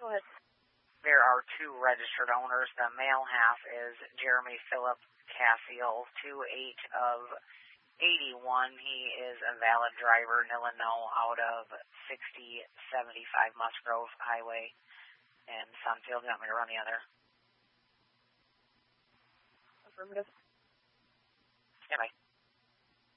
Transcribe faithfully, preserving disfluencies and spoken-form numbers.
Go ahead. There are two registered owners. The male half is Jeremy Philip Cassiel, two eight of eighty-one. He is a valid driver in Illinois out of sixty seventy-five Musgrove Highway in Sunfield. You want me to run the other? Affirmative. Yeah, bye.